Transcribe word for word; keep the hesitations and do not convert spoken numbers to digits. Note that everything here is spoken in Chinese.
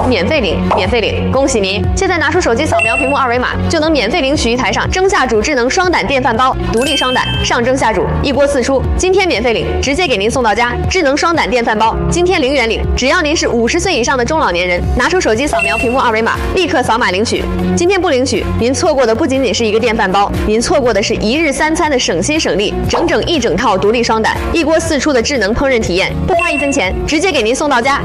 免费领，免费领！恭喜您！现在拿出手机扫描屏幕二维码，就能免费领取一台上蒸下煮智能双胆电饭煲，独立双胆，上蒸下煮，一锅四出。今天免费领，直接给您送到家。智能双胆电饭煲，今天零元领，只要您是五十岁以上的中老年人，拿出手机扫描屏幕二维码，立刻扫码领取。今天不领取，您错过的不仅仅是一个电饭煲，您错过的是一日三餐的省心省力，整整一整套独立双胆，一锅四出的智能烹饪体验，不花一分钱，直接给您送到家。